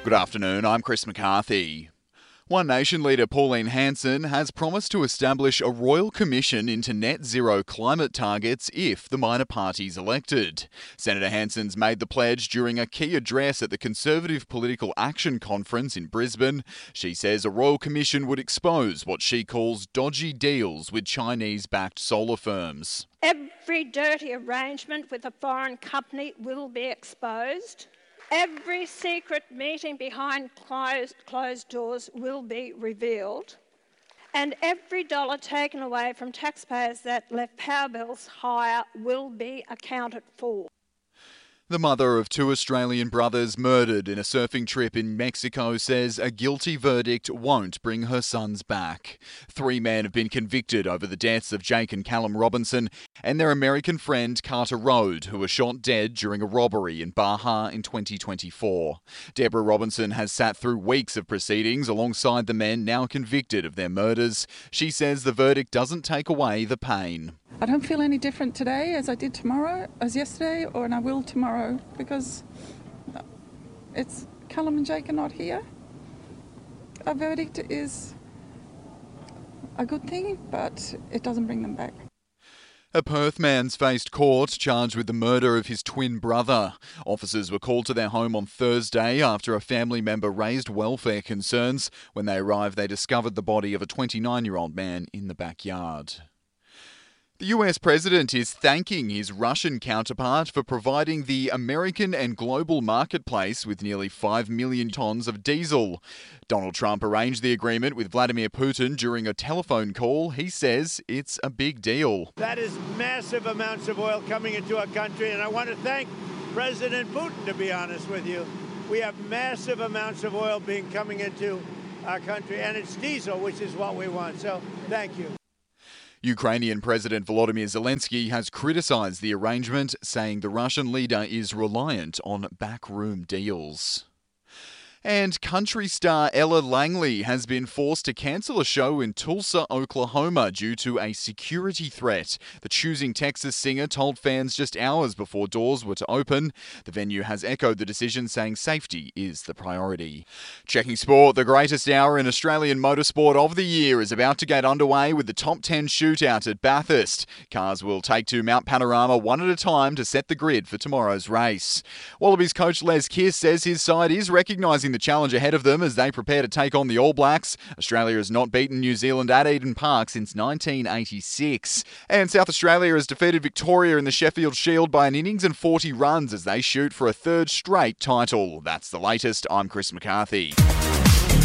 Good afternoon, I'm Chris McCarthy. One Nation leader Pauline Hanson has promised to establish a royal commission into net zero climate targets if the minor party's elected. Senator Hanson's made the pledge during a key address at the Conservative Political Action Conference in Brisbane. She says a royal commission would expose what she calls dodgy deals with Chinese-backed solar firms. Every dirty arrangement with a foreign company will be exposed. Every secret meeting behind closed doors will be revealed. And every dollar taken away from taxpayers that left power bills higher will be accounted for. The mother of two Australian brothers murdered in a surfing trip in Mexico says a guilty verdict won't bring her sons back. 3 men have been convicted over the deaths of Jake and Callum Robinson and their American friend Carter Rode, who were shot dead during a robbery in Baja in 2024. Deborah Robinson has sat through weeks of proceedings alongside the men now convicted of their murders. She says the verdict doesn't take away the pain. I don't feel any different today as I did as yesterday, and I will tomorrow, because it's Callum and Jake are not here. A verdict is a good thing, but it doesn't bring them back. A Perth man's faced court charged with the murder of his twin brother. Officers were called to their home on Thursday after a family member raised welfare concerns. When they arrived, they discovered the body of a 29-year-old man in the backyard. The US president is thanking his Russian counterpart for providing the American and global marketplace with nearly 5 million tonnes of diesel. Donald Trump arranged the agreement with Vladimir Putin during a telephone call. He says it's a big deal. That is massive amounts of oil coming into our country, and I want to thank President Putin, to be honest with you. We have massive amounts of oil coming into our country, and it's diesel, which is what we want. So thank you. Ukrainian President Volodymyr Zelensky has criticised the arrangement, saying the Russian leader is reliant on backroom deals. And country star Ella Langley has been forced to cancel a show in Tulsa, Oklahoma due to a security threat. The Choosing Texas singer told fans just hours before doors were to open. The venue has echoed the decision, saying safety is the priority. Checking sport, the greatest hour in Australian motorsport of the year is about to get underway with the top 10 shootout at Bathurst. Cars will take to Mount Panorama one at a time to set the grid for tomorrow's race. Wallabies coach Les Kiss says his side is recognising the challenge ahead of them as they prepare to take on the All Blacks. Australia has not beaten New Zealand at Eden Park since 1986. And South Australia has defeated Victoria in the Sheffield Shield by an innings and 40 runs as they shoot for a third straight title. That's the latest. I'm Chris McCarthy.